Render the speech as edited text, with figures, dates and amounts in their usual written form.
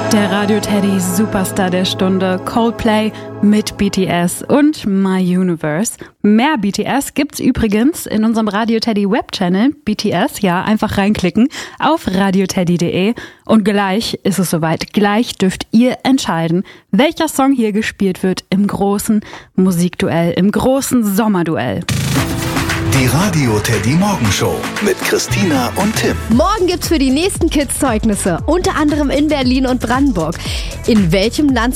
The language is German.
Der Radio Teddy Superstar der Stunde, Coldplay mit BTS und My Universe. Mehr BTS gibt's übrigens in unserem Radio Teddy Webchannel. BTS, ja, einfach reinklicken auf radioteddy.de. Und gleich ist es soweit. Gleich dürft ihr entscheiden, welcher Song hier gespielt wird im großen Musikduell, im großen Sommerduell. Die Radio Teddy Morgenshow mit Christina und Tim. Morgen gibt's für die nächsten Kids Zeugnisse, unter anderem in Berlin und Brandenburg. In welchem Land